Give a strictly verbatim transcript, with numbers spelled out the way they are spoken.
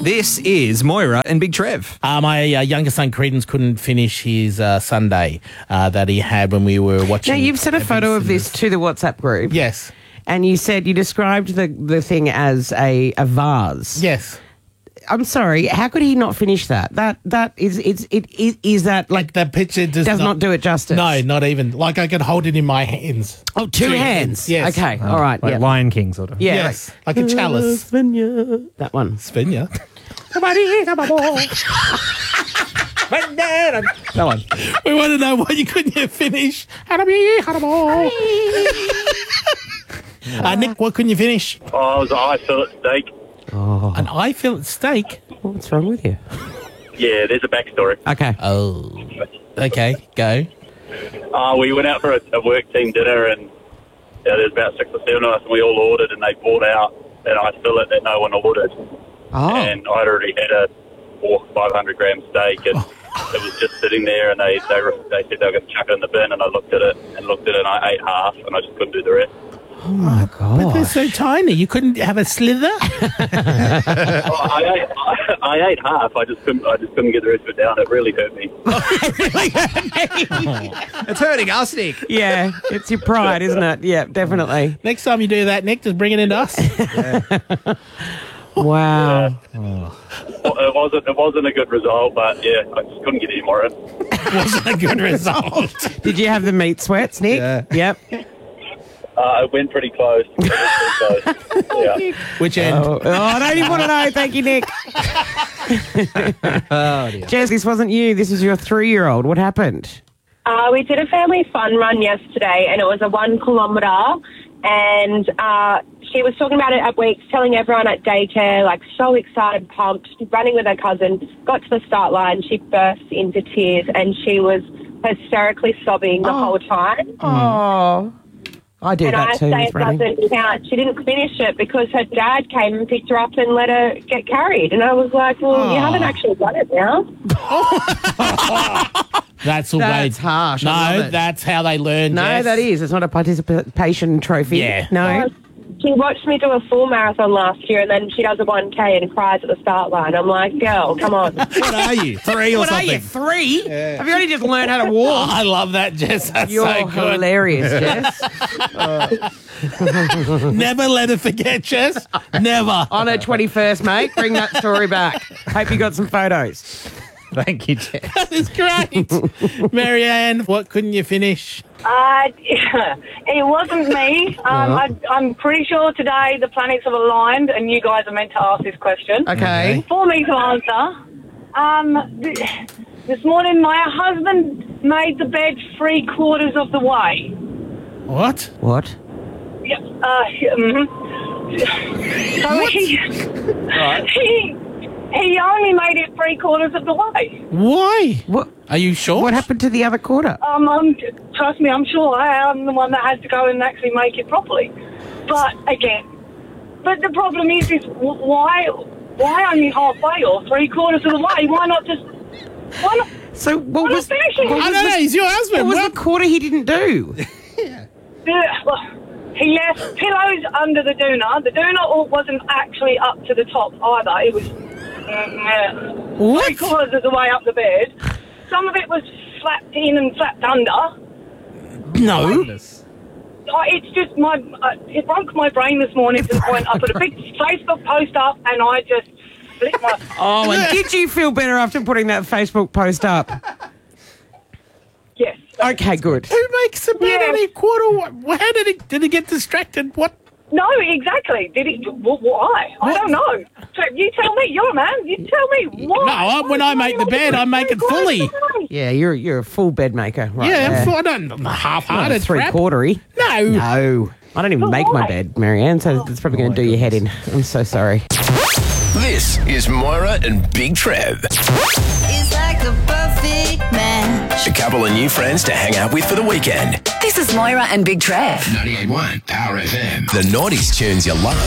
This is Moira and Big Trev. Uh, my uh, younger son, Credence, couldn't finish his uh, Sunday uh, that he had when we were watching. Now, you've sent a photo of this to the WhatsApp group. Yes. And you said you described the, the thing as a, a vase. Yes. I'm sorry. How could he not finish that? That that is it's it is is that like That picture does, does not, do it justice. No, not even. Like I could hold it in my hands. Oh, two, Two hands. hands, yes. Okay. All right. Like yeah. Lion King sort of. Yeah. Yes. Like a chalice. That one. Svenja. That one. We want to know why you couldn't finish. uh, Nick, what couldn't you finish? Oh, it was an eye fillet steak. An eye fillet steak? What's wrong with you? Yeah, there's a backstory. Okay. Oh. Okay, go. Uh, we went out for a, a work team dinner, and yeah, there's about six or seven of us, and we all ordered, and they brought out an eye fillet that no one ordered. Oh. And I'd already had a four, five hundred gram steak, and it was just sitting there, and they, they, they said they were going to chuck it in the bin, and I looked at it, and looked at it, and I ate half, and I just couldn't do the rest. Oh my But they're god. so tiny. You couldn't have a slither? Oh, I, ate, I, I ate half. I just couldn't. I just couldn't get the rest of it down. It really hurt me. It's hurting us, Nick. Yeah, it's your pride, isn't it? Yeah, definitely. Next time you do that, Nick, just bring it into us. Wow. Well, it wasn't. It wasn't a good result, but yeah, I just couldn't get any more in. Wasn't a good result. Did you have the meat sweats, Nick? Yeah. Yep. Uh, it went pretty close. It went pretty close. Yeah. Which end? Oh, oh, I don't even want to know. Thank you, Nick. Oh, dear. Jess, this wasn't you. This is your three-year-old. What happened? Uh, we did a family fun run yesterday, and it was a one kilometre. And uh, she was talking about it at weeks, telling everyone at daycare, like so excited, pumped, running with her cousin. Got to the start line, she burst into tears, and she was hysterically sobbing the Oh. whole time. Oh. I do and that I too say with it running. doesn't count. She didn't finish it because her dad came and picked her up and let her get carried. And I was like, well, you haven't actually done it now. That's all That's they- harsh. I No, love it. that's how they learn. No, Jess. that is. It's not a participation trophy. Yeah. No. She watched me do a full marathon last year, and then she does a one K and cries at the start line. I'm like, girl, come on. What are you? Three or What something? are you, three? Have you only just learned how to walk? Oh, I love that, Jess. That's You're so good. hilarious, Jess. Never let her forget, Jess. Never. On her twenty-first, mate. Bring that story back. Hope you got some photos. Thank you, Jess. That is great. Marianne, what couldn't you finish? Uh, it wasn't me. Um, I, I'm pretty sure today the planets have aligned and you guys are meant to ask this question. Okay. For me to answer, um, th- this morning my husband made the bed three quarters of the way. What? What? Yep. Uh, mm-hmm. So he, he, he only made it three quarters of the way. Why? What? Are you sure? What happened to the other quarter? Um, I'm, trust me, I'm sure I am the one that has to go and actually make it properly. But again, but the problem is, is wh- why, why only halfway or three quarters of the way? Why not just, why not? So what Why was? not finish it? what I was don't the- know. He's your What husband. was Well, the quarter he didn't do? Yeah, well, he left pillows under the doona. The doona all wasn't actually up to the top either. It was mm, yeah, What? three quarters of the way up the bed. Some of it was flapped in and flapped under. No. Oh, it's just my, uh, it broke my brain this morning to the point I put a big Facebook post up and I just split my... Oh, and did you feel better after putting that Facebook post up? Yes. Okay, good. Who makes a bed Yeah. any quarter? Wh- How did he? Did he get distracted? What? No, exactly. Did it? wh- Why? I don't know. So you tell me. You're a man. You tell me why. No, I- when I make the bed, I make it fully. Yeah, you're you're a full bed maker, right? Yeah, there. I'm, I don't. I'm Not half-hearted. three crap. quartery. No. No, I don't even make my why? bed, Marianne. So it's probably going to do your head in. I'm so sorry. This is Moira and Big Trev. It's like a perfect match. A couple of new friends to hang out with for the weekend. This is Moira and Big Trev. ninety-eight point one Power F M. The noughties tunes you love.